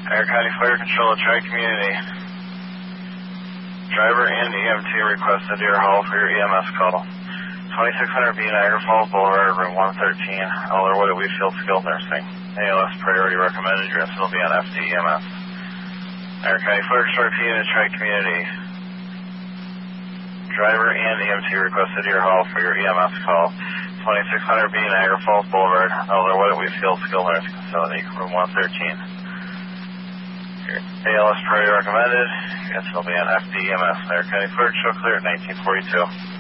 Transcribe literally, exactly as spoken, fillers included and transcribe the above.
Iron County Fire Control, Tri-Community. Driver and E M T requested Deer Hall for your E M S call. twenty-six hundred B Niagara Falls Boulevard, room one thirteen, Elderwood at Wheatfield Skilled Nursing. A L S priority recommended, your estimate will be on F D E M S. Iron County Fire Control, Tri-Community. Driver and E M T requested Deer Hall for your E M S call. twenty-six hundred B Niagara Falls Boulevard, Elderwood at Wheatfield Skilled Nursing Facility, room one thirteen. A L S priority recommended, your estimate will be on F D E M S. Iron County Fire Control, clear at nineteen forty-two.